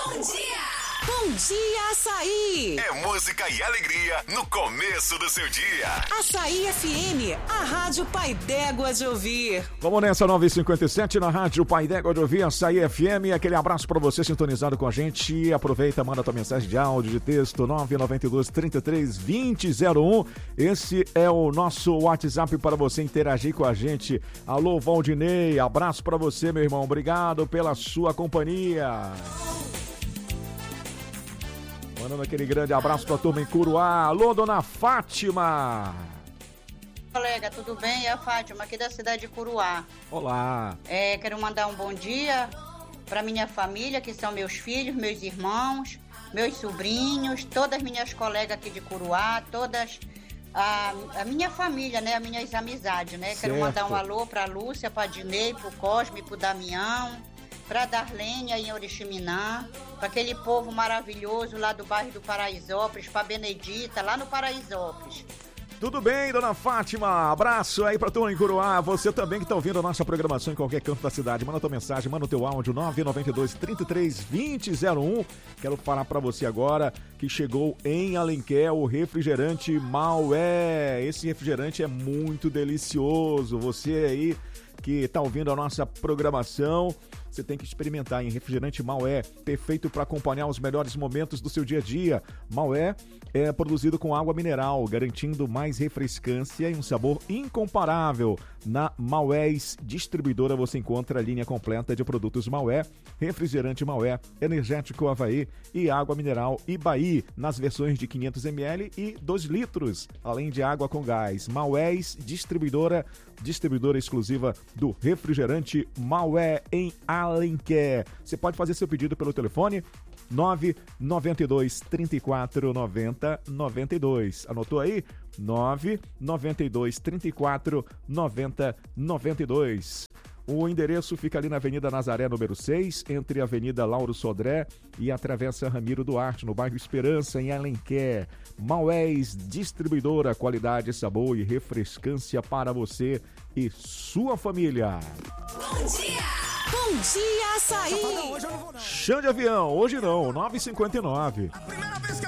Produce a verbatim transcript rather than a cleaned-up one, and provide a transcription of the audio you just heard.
Bom dia! Bom dia, Açaí! É música e alegria no começo do seu dia. Açaí F M, a rádio Pai d'Égua de ouvir. Vamos nessa, nove e cinquenta e sete na rádio Pai d'Égua de ouvir, Açaí F M. Aquele abraço pra você sintonizado com a gente. Aproveita, manda tua mensagem de áudio, de texto, nove nove dois, trinta e três, vinte, zero um. Esse é o nosso WhatsApp para você interagir com a gente. Alô, Valdinei, abraço pra você, meu irmão. Obrigado pela sua companhia. Mandando aquele grande abraço pra turma em Curuá. Alô, dona Fátima. Colega, tudo bem? É a Fátima, aqui da cidade de Curuá. Olá. É, quero mandar um bom dia pra minha família, que são meus filhos, meus irmãos, meus sobrinhos, todas as minhas colegas aqui de Curuá, todas a, a minha família, né? As minhas amizades, né? Certo. Quero mandar um alô pra Lúcia, pra Dinei, pro Cosme, pro Damião, pra Darlene aí em Oriximiná, pra aquele povo maravilhoso lá do bairro do Paraisópolis, pra Benedita, lá no Paraisópolis. Tudo bem, dona Fátima? Abraço aí pra turma em Curuá. Você também que tá ouvindo a nossa programação em qualquer canto da cidade. Manda tua mensagem, manda o teu áudio, nove nove dois, trinta e três, vinte, zero um. Quero falar pra você agora que chegou em Alenquer o refrigerante Maué. Esse refrigerante é muito delicioso. Você aí que tá ouvindo a nossa programação, você tem que experimentar em refrigerante Maué, perfeito para acompanhar os melhores momentos do seu dia a dia. Maué é produzido com água mineral, garantindo mais refrescância e um sabor incomparável. Na Maués Distribuidora você encontra a linha completa de produtos Maué, refrigerante Maué, energético Havaí e água mineral Ibaí, nas versões de quinhentos mililitros e dois litros, além de água com gás. Maués Distribuidora, distribuidora exclusiva do refrigerante Maué em Alenquer. Você pode fazer seu pedido pelo telefone nove nove dois, trinta e quatro, noventa, noventa e dois. Anotou aí? nove nove dois, trinta e quatro, noventa, noventa e dois. O endereço fica ali na Avenida Nazaré, número seis, entre a Avenida Lauro Sodré e a Travessa Ramiro Duarte, no bairro Esperança, em Alenquer. Maués Distribuidora, qualidade, sabor e refrescância para você e sua família. Bom dia! Bom dia, Açaí! Chão de avião, hoje não, nove e cinquenta e nove.